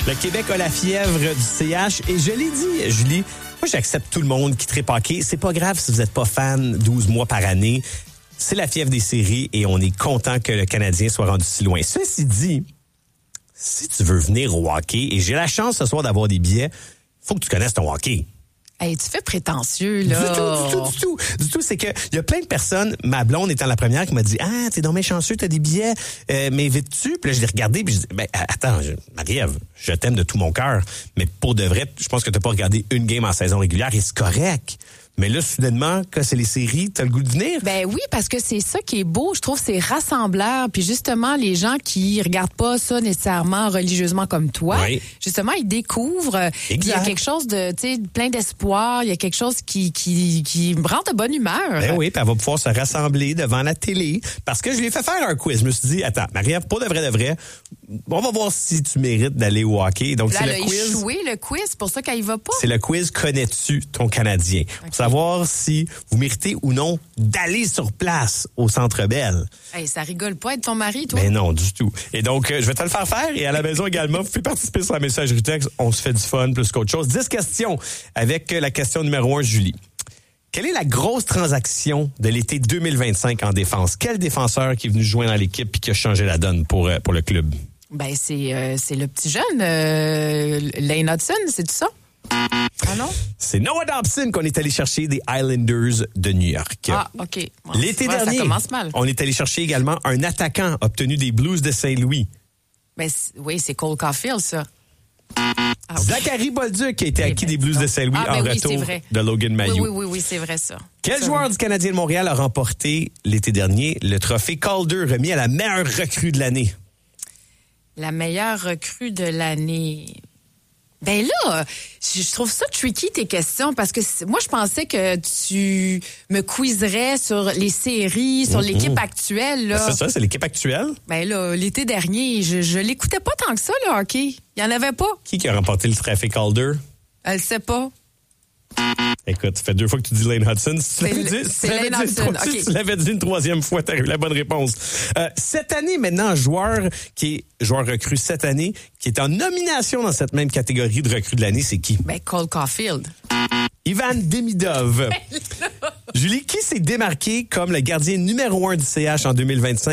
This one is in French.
Le Québec a la fièvre du CH et je l'ai dit, Julie, moi j'accepte tout le monde qui tripe hockey. C'est pas grave si vous n'êtes pas fan 12 mois par année. C'est la fièvre des séries et on est content que le Canadien soit rendu si loin. Ceci dit, si tu veux venir au hockey, et j'ai la chance ce soir d'avoir des billets, faut que tu connaisses ton hockey. Hey, tu fais prétentieux, là. Du tout. C'est que il y a plein de personnes, ma blonde étant la première, qui m'a dit « Ah, t'es donc bien chanceux, t'as des billets, mais vite-tu? » Puis là, je l'ai regardé, puis je dis « Ben, attends, Marie-Ève, je t'aime de tout mon cœur, mais pour de vrai, je pense que t'as pas regardé une game en saison régulière et c'est correct. » Mais là, soudainement, quand c'est les séries, t'as le goût de venir? Ben oui, parce que c'est ça qui est beau. Je trouve que c'est rassembleur. Puis justement, les gens qui regardent pas ça nécessairement religieusement comme toi, oui. Justement, ils découvrent. Puis il y a quelque chose de, tu sais, plein d'espoir. Il y a quelque chose qui me rend de bonne humeur. Ben oui, puis elle va pouvoir se rassembler devant la télé. Parce que je lui ai fait faire un quiz. Je me suis dit, attends, Marie-Ève, pour de vrai, on va voir si tu mérites d'aller au hockey. Donc, là, c'est elle le a quiz. échoué le quiz, pour ça qu'elle y va pas. C'est le quiz Connais-tu ton Canadien? Okay. Pour savoir si vous méritez ou non d'aller sur place au Centre Bell. Hey, ça rigole pas être ton mari, toi? Mais non, du tout. Et donc, je vais te le faire faire. Et à la maison également, vous pouvez participer sur la messagerie texte. On se fait du fun plus qu'autre chose. 10 questions avec la question numéro 1, Julie. Quelle est la grosse transaction de l'été 2025 en défense? Quel défenseur qui est venu joindre dans l'équipe et qui a changé la donne pour le club? Ben, c'est le petit jeune, Lane Hudson, c'est tout ça? Ah non? C'est Noah Dobson qu'on est allé chercher des Islanders de New York. Ah, OK. Bon, l'été dernier, ça commence mal. On est allé chercher également un attaquant obtenu des Blues de Saint-Louis. Ben, oui, c'est Cole Caulfield, ça. Ah, okay. Zachary Bolduc qui a été acquis des Blues de Saint-Louis en retour de Logan Mailloux. Oui, c'est vrai ça. Quel joueur du Canadien de Montréal a remporté l'été dernier le trophée Calder remis à la meilleure recrue de l'année? La meilleure recrue de l'année... Ben là, je trouve ça tricky tes questions parce que moi je pensais que tu me quizerais sur les séries, sur l'équipe actuelle là. Ben c'est ça, c'est l'équipe actuelle. Ben là, l'été dernier, je l'écoutais pas tant que ça le hockey. Il y en avait pas. Qui a remporté le trophée Calder? Elle sait pas. Écoute, ça fait 2 fois que tu dis Lane Hudson. Si tu l'avais dit une 3e fois, tu as eu la bonne réponse. Cette année, maintenant, un joueur qui est joueur recru cette année, qui est en nomination dans cette même catégorie de recrue de l'année, c'est qui? Ben, Cole Caulfield. Ivan Demidov. Julie, qui s'est démarqué comme le gardien numéro 1 du CH en 2025?